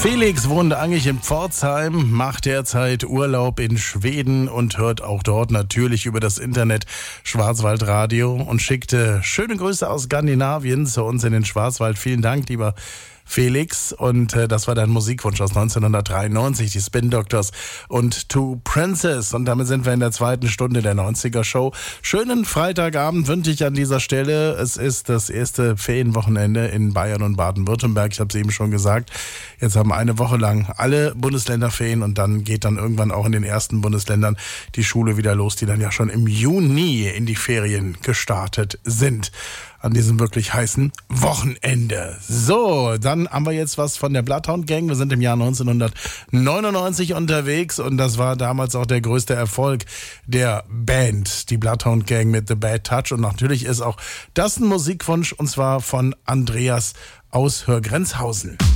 Felix wohnt eigentlich in Pforzheim, macht derzeit Urlaub in Schweden und hört auch dort natürlich über das Internet Schwarzwaldradio und schickte schöne Grüße aus Skandinavien zu uns in den Schwarzwald. Vielen Dank, lieber Felix. Und das war dein Musikwunsch aus 1993, die Spin Doctors und Two Princes. Und damit sind wir in der zweiten Stunde der 90er Show. Schönen Freitagabend wünsche ich an dieser Stelle. Es ist das erste Ferienwochenende in Bayern und Baden-Württemberg. Ich habe es eben schon gesagt. Jetzt haben eine Woche lang alle Bundesländer Ferien und dann geht dann irgendwann auch in den ersten Bundesländern die Schule wieder los, die dann ja schon im Juni in die Ferien gestartet sind. An diesem wirklich heißen Wochenende. So, dann haben wir jetzt was von der Bloodhound Gang. Wir sind im Jahr 1999 unterwegs und das war damals auch der größte Erfolg der Band, die Bloodhound Gang mit The Bad Touch. Und natürlich ist auch das ein Musikwunsch und zwar von Andreas aus Hörgrenzhausen.